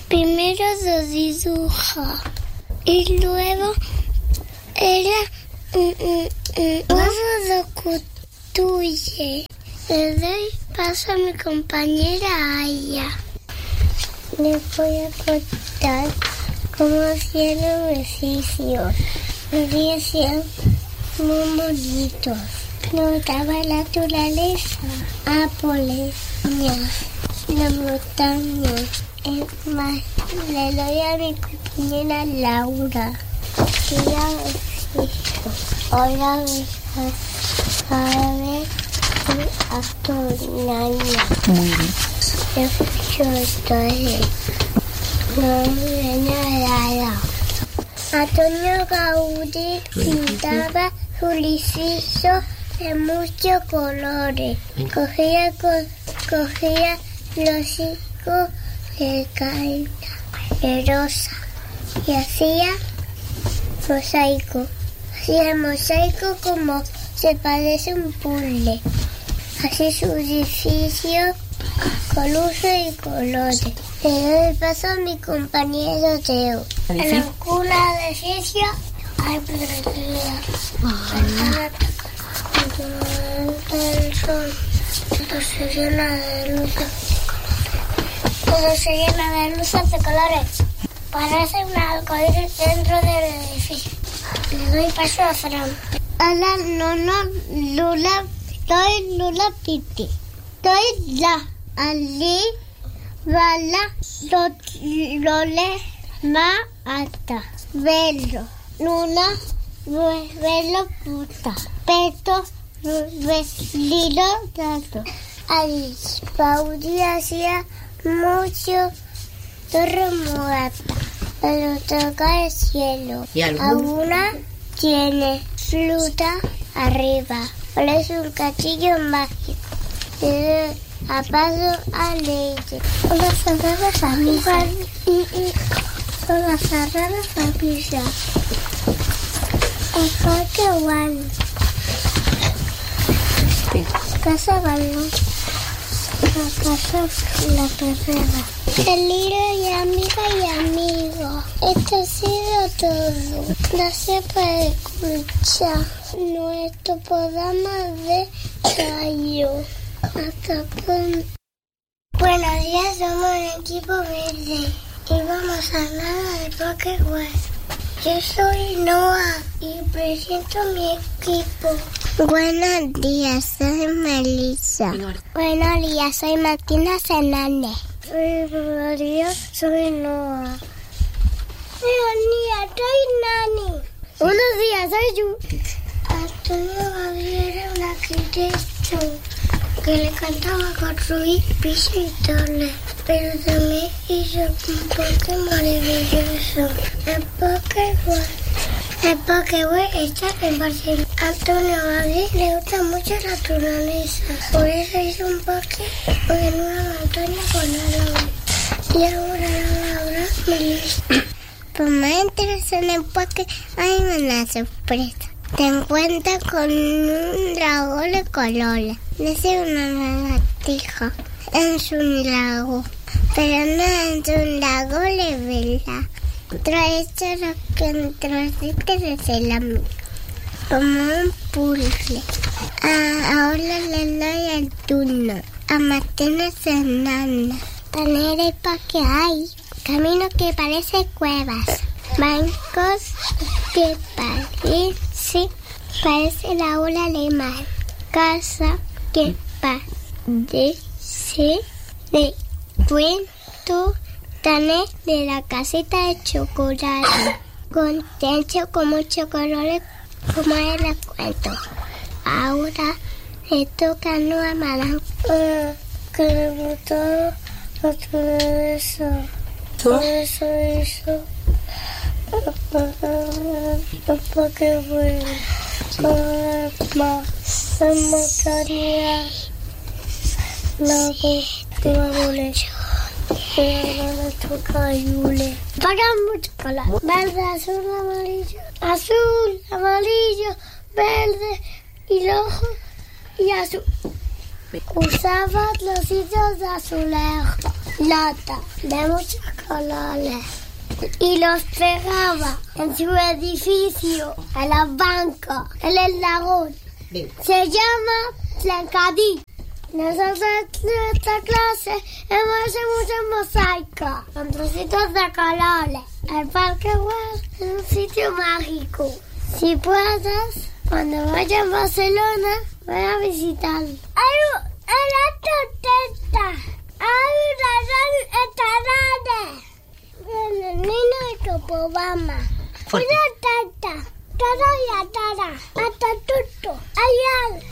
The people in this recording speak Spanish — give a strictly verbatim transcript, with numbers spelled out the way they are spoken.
Primero lo dibuja y luego ella luego lo construye. Le doy paso a mi compañera Aya. Les voy a contar cómo hacían ejercicios. Ejercicios muy bonitos. Notaba la naturaleza, árboles, la montaña. Es más, le doy a mi compañera Laura. Que ya ejercicio. Ahora a ver a Toñaña. Muy bien. Yo estoy no viene nada. Antonio Gaudí pintaba su edificio de muchos colores. Cogía, co, cogía los hijos de caída, de rosa, y hacía mosaico. Hacía mosaico como se parece un puzzle. Así su edificio con luces y colores. Le doy el paso a mi compañero Teo. En la cuna de edificio hay pedrería. El sol, todo se llena de luces. Todo se llena de luces de colores. Parece un arcoíris dentro del edificio. Le doy paso a Fran. Hola, no, no, Lula, soy Lula Piti. Soy la Ali Bala Lole Ma Ata Velo Luna Velo Puta Peto Vestilo Dato. Alice Pauli hacía mucho terremoto, pero toca el cielo. ¿Y algún? Alguna tiene fruta arriba. Parece un castillo mágico. Le a paso a leche. Una sagrada familia. Una sagrada familia. El parque Juan. Sí. Casa Balón. La casa La Perrera. El libro y amiga y amigo. Esto ha sido todo. Gracias por escuchar nuestro programa de radio. Hasta pronto. Buenos días, somos el equipo verde y vamos a hablar de Pokémon. Yo soy Noah y presento mi equipo. Buenos días, soy Melissa. Buenos días, soy Martina Fernández. Buenos días, soy Noah. Buenos días, soy Nani. Buenos días, soy Yu. Antonio Gabriel era un arquitecto que le encantaba construir pisos y torres, pero también hizo un Pokémon maravilloso. El Pokémon. El Pokémon está en Barcelona. Antonio Gabriel le gusta mucho la naturaleza, por eso hizo un Pokémon en una montaña con árboles. Y ahora Laura me dice: por más interesante en el Pokémon hay una sorpresa. Te encuentras con un dragón de colores. Dice una lagartija en su lago, pero no en su lago de verdad. Trae lo que introduce desde la amiga, como un puzzle. Ah, ahora le doy el turno a Martina Fernández. Tener el parque hay caminos que parecen cuevas, bancos que parecen parece la ola de mar, casa que parece de cuento, tané de la casita de chocolate, con techo con muchos colores como es el cuento. Ahora le toca a Noa Maran. Ah, que le gustó la naturaleza, por eso hizo porque bueno, más me gustaría la cultura que toca Yule. Para mucho color, verde, azul, amarillo, azul, amarillo, verde y rojo y azul. Usaba los hilos de azulejo. lata de muchos colores y los pegaba en su edificio, en los bancos, en el lago. Se llama Plancadí. Nosotros en nuestra clase hemos hecho muchos mosaicos con trocitos de colores. El Parque Güell es un sitio mágico. Si puedes, cuando vaya a Barcelona, voy a visitarlo. Hay una torteta, hay una gran entrada. El niño de Copobama. Una tata, todo y atara, hasta tutto. Hay algo.